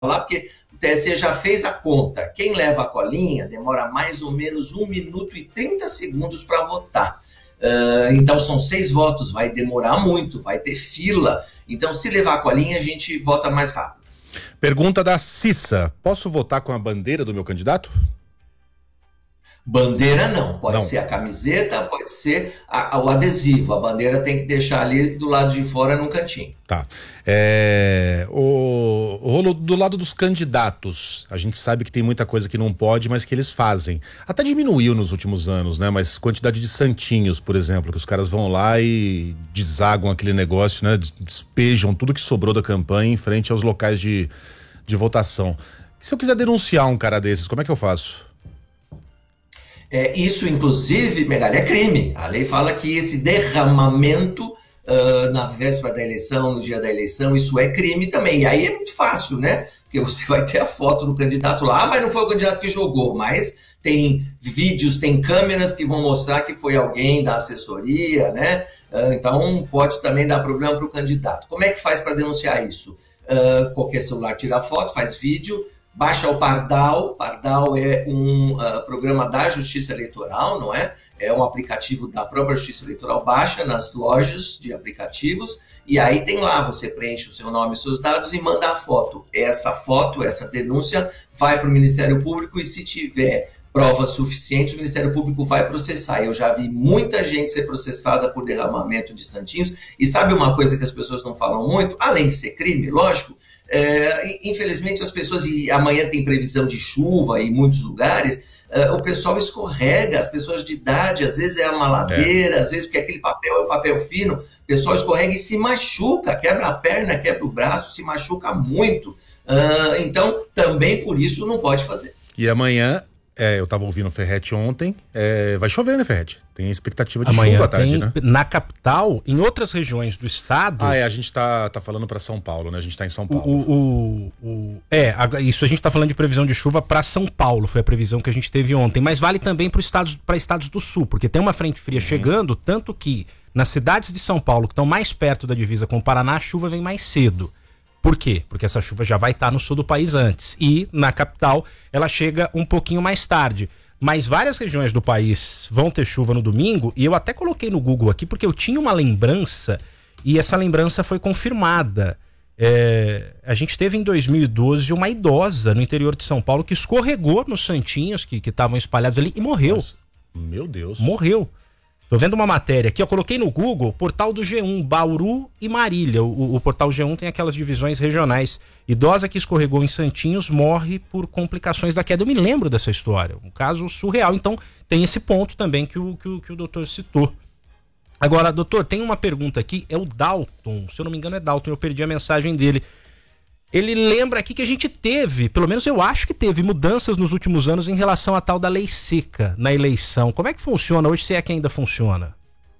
porque o TSE já fez a conta. Quem leva a colinha demora mais ou menos 1 minuto e 30 segundos para votar. Então são 6 votos, vai demorar muito, vai ter fila. Então, se levar a colinha, a gente vota mais rápido. Pergunta da Cissa: posso votar com a bandeira do meu candidato? Bandeira não, pode ser a camiseta, pode ser o adesivo. A bandeira tem que deixar ali do lado de fora, num cantinho. Tá. O Rolo, do lado dos candidatos, a gente sabe que tem muita coisa que não pode, mas que eles fazem. Até diminuiu nos últimos anos, né? Mas quantidade de santinhos, por exemplo, que os caras vão lá e desagam aquele negócio, né? Despejam tudo que sobrou da campanha em frente aos locais de votação. Se eu quiser denunciar um cara desses, como é que eu faço? Isso, inclusive, Megali, é crime. A lei fala que esse derramamento na véspera da eleição, no dia da eleição, isso é crime também. E aí é muito fácil, né? Porque você vai ter a foto do candidato lá, mas não foi o candidato que jogou. Mas tem vídeos, tem câmeras que vão mostrar que foi alguém da assessoria, né? Então pode também dar problema para o candidato. Como é que faz para denunciar isso? Qualquer celular tira foto, faz vídeo, baixa o Pardal. Pardal é um programa da Justiça Eleitoral, não é? É um aplicativo da própria Justiça Eleitoral, baixa nas lojas de aplicativos, e aí tem lá, você preenche o seu nome e seus dados e manda a foto. Essa denúncia vai para o Ministério Público e se tiver provas suficientes, o Ministério Público vai processar. Eu já vi muita gente ser processada por derramamento de santinhos, e sabe uma coisa que as pessoas não falam muito? Além de ser crime, lógico, infelizmente as pessoas, e amanhã tem previsão de chuva em muitos lugares, o pessoal escorrega, as pessoas de idade, às vezes é uma ladeira, às vezes porque aquele papel é um papel fino, o pessoal escorrega e se machuca, quebra a perna, quebra o braço, se machuca muito. Então, também por isso não pode fazer. E amanhã, eu tava ouvindo o Ferretti ontem, vai chover, né, Ferretti? Tem expectativa de amanhã chuva à tarde, né? Na capital, em outras regiões do estado... a gente tá falando para São Paulo, né? A gente tá em São Paulo. Isso, a gente tá falando de previsão de chuva para São Paulo, foi a previsão que a gente teve ontem, mas vale também para estados do sul, porque tem uma frente fria chegando, tanto que nas cidades de São Paulo, que estão mais perto da divisa com o Paraná, a chuva vem mais cedo. Por quê? Porque essa chuva já vai estar no sul do país antes. E na capital ela chega um pouquinho mais tarde. Mas várias regiões do país vão ter chuva no domingo. E eu até coloquei no Google aqui porque eu tinha uma lembrança e essa lembrança foi confirmada. A gente teve em 2012 uma idosa no interior de São Paulo que escorregou nos santinhos que estavam espalhados ali e morreu. Nossa, meu Deus. Morreu. Tô vendo uma matéria aqui, eu coloquei no Google, portal do G1, Bauru e Marília. O portal G1 tem aquelas divisões regionais. Idosa que escorregou em Santinhos morre por complicações da queda. Eu me lembro dessa história, um caso surreal. Então tem esse ponto também que o doutor citou. Agora, doutor, tem uma pergunta aqui, é o Dalton, se eu não me engano é Dalton, eu perdi a mensagem dele. Ele lembra aqui que a gente teve, pelo menos eu acho que teve, mudanças nos últimos anos em relação à tal da lei seca na eleição. Como é que funciona hoje, se é que ainda funciona?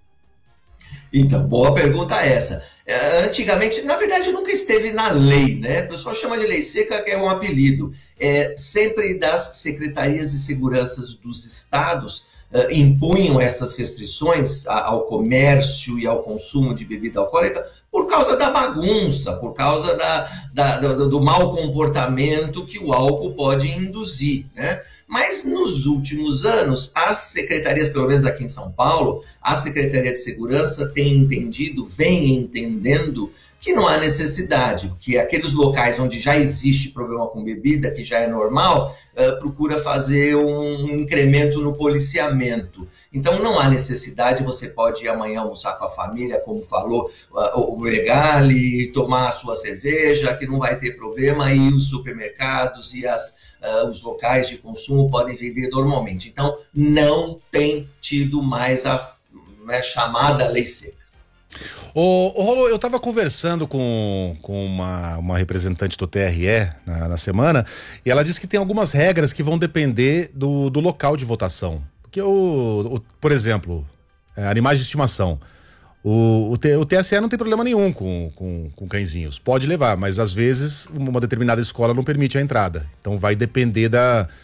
Então, boa pergunta essa. Antigamente, na verdade, nunca esteve na lei, né? O pessoal chama de lei seca, que é um apelido. Sempre das secretarias de segurança dos estados impunham essas restrições ao comércio e ao consumo de bebida alcoólica por causa da bagunça, por causa do mau comportamento que o álcool pode induzir, né? Mas nos últimos anos, as secretarias, pelo menos aqui em São Paulo, a Secretaria de Segurança vem entendendo que não há necessidade, que aqueles locais onde já existe problema com bebida, que já é normal, procura fazer um incremento no policiamento. Então não há necessidade, você pode ir amanhã almoçar com a família, como falou o Megali, tomar a sua cerveja, que não vai ter problema, e os supermercados e os locais de consumo podem vender normalmente. Então não tem tido mais a chamada lei seca. Rolo, eu estava conversando com uma representante do TRE na semana, e ela disse que tem algumas regras que vão depender do local de votação. Porque, por exemplo, animais de estimação. O TSE não tem problema nenhum com cãezinhos. Pode levar, mas às vezes uma determinada escola não permite a entrada. Então vai depender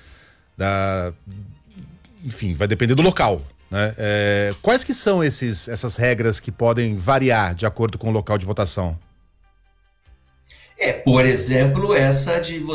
enfim, vai depender do local, né? Quais que são essas regras que podem variar de acordo com o local de votação? Por exemplo, essa de